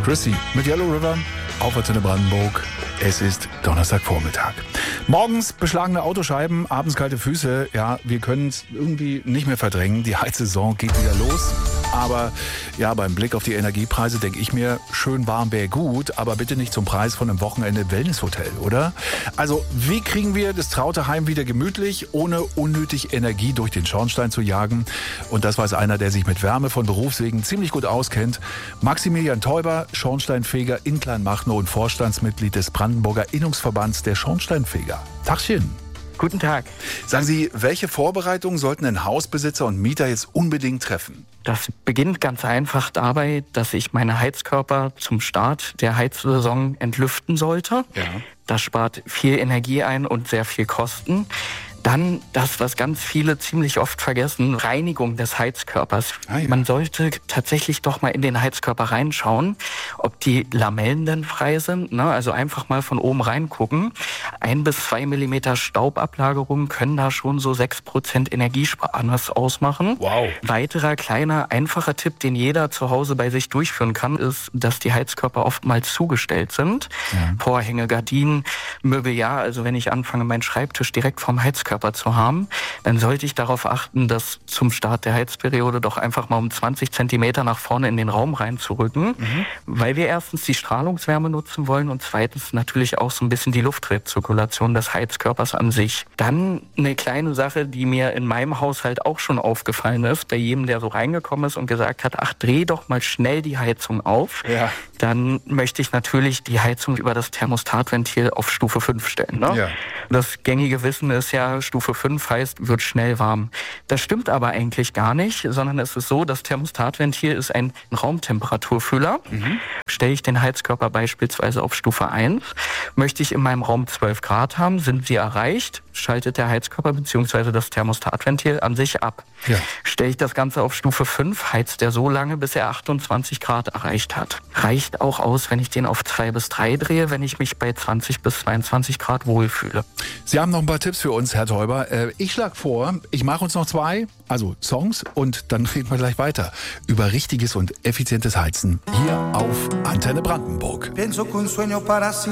Chrissy mit Yellow River auf Antenne Brandenburg. Es ist Donnerstagvormittag. Morgens beschlagene Autoscheiben, abends kalte Füße. Ja, wir können es irgendwie nicht mehr verdrängen. Die Heizsaison geht wieder los. Aber ja, beim Blick auf die Energiepreise denke ich mir, schön warm wäre gut, aber bitte nicht zum Preis von einem Wochenende im Wellnesshotel, oder? Also, wie kriegen wir das traute Heim wieder gemütlich, ohne unnötig Energie durch den Schornstein zu jagen? Und das weiß einer, der sich mit Wärme von Berufswegen ziemlich gut auskennt. Maximilian Teuber, Schornsteinfeger in Kleinmachnow und Vorstandsmitglied des Brandenburger Innungsverbands der Schornsteinfeger. Tagchen. Guten Tag. Sagen Sie, welche Vorbereitungen sollten ein Hausbesitzer und Mieter jetzt unbedingt treffen? Das beginnt ganz einfach dabei, dass ich meine Heizkörper zum Start der Heizsaison entlüften sollte. Ja. Das spart viel Energie ein und sehr viel Kosten. Dann das, was ganz viele ziemlich oft vergessen, Reinigung des Heizkörpers. Ah, ja. Man sollte tatsächlich doch mal in den Heizkörper reinschauen, ob die Lamellen denn frei sind. Ne? Also einfach mal von oben reingucken. 1 bis 2 Millimeter Staubablagerung können da schon so 6% Energiesparnis ausmachen. Wow. Weiterer kleiner, einfacher Tipp, den jeder zu Hause bei sich durchführen kann, ist, dass die Heizkörper oftmals zugestellt sind. Ja. Vorhänge, Gardinen, Mobiliar. Also wenn ich anfange, meinen Schreibtisch direkt vom Heizkörper zu haben, dann sollte ich darauf achten, dass zum Start der Heizperiode doch einfach mal um 20 Zentimeter nach vorne in den Raum reinzurücken, weil wir erstens die Strahlungswärme nutzen wollen und zweitens natürlich auch so ein bisschen die Luftrezirkulation des Heizkörpers an sich. Dann eine kleine Sache, die mir in meinem Haushalt auch schon aufgefallen ist, bei jedem, der so reingekommen ist und gesagt hat, ach, dreh doch mal schnell die Heizung auf. Ja. Dann möchte ich natürlich die Heizung über das Thermostatventil auf Stufe 5 stellen. Ne? Ja. Das gängige Wissen ist ja, Stufe 5 heißt, wird schnell warm. Das stimmt aber eigentlich gar nicht, sondern es ist so, das Thermostatventil ist ein Raumtemperaturfühler. Stelle ich den Heizkörper beispielsweise auf Stufe 1, möchte ich in meinem Raum 12 Grad haben, sind sie erreicht, schaltet der Heizkörper bzw. das Thermostatventil an sich ab. Ja. Stelle ich das Ganze auf Stufe 5, heizt er so lange, bis er 28 Grad erreicht hat. Reicht auch aus, wenn ich den auf 2 bis 3 drehe, wenn ich mich bei 20 bis 22 Grad wohlfühle. Sie haben noch ein paar Tipps für uns, Herr Teuber. Ich schlage vor, ich mache uns noch 2, also Songs, und dann reden wir gleich weiter über richtiges und effizientes Heizen hier auf Antenne Brandenburg.